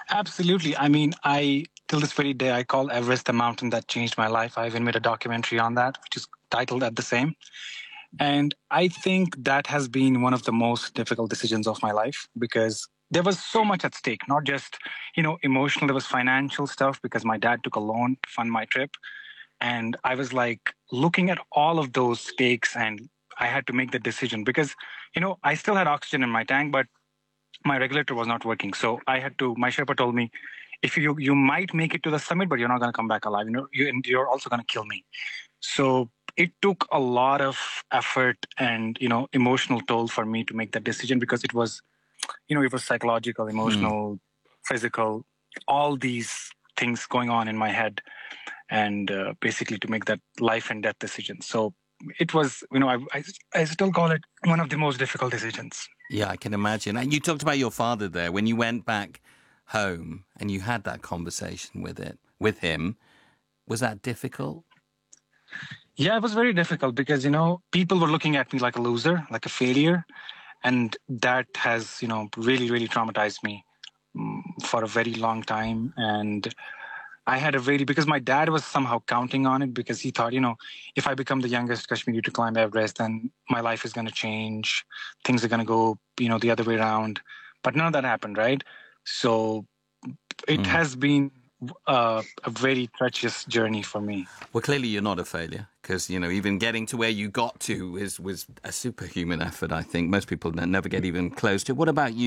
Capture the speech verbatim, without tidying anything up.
Absolutely. I mean, I till this very day I call Everest the mountain that changed my life. I even made a documentary on that, which is titled at the same. And I think that has been one of the most difficult decisions of my life because there was so much at stake, not just, you know, emotional, there was financial stuff because my dad took a loan to fund my trip. And I was like looking at all of those stakes and I had to make the decision because, you know, I still had oxygen in my tank, but my regulator was not working. So I had to, my Sherpa told me, if you, you might make it to the summit, but you're not going to come back alive. You know, you, and you're also going to kill me. So it took a lot of effort and, you know, emotional toll for me to make that decision because it was, you know, it was psychological, Hmm. emotional, physical, all these things going on in my head and uh, basically to make that life and death decision. So it was, you know, I, I, I still call it one of the most difficult decisions. Yeah, I can imagine. And you talked about your father there. When you went back home and you had that conversation with it with him, was that difficult? Yeah, it was very difficult because, you know, people were looking at me like a loser, like a failure. And that has, you know, really, really traumatized me mm, for a very long time. And I had a very, because my dad was somehow counting on it because he thought, you know, if I become the youngest Kashmiri to climb Everest, then my life is going to change. Things are going to go, you know, the other way around. But none of that happened, right? So it Mm. has been uh, a very treacherous journey for me. Well, clearly you're not a failure because, you know, even getting to where you got to is was a superhuman effort, I think. Most people never get even close to it. What about you?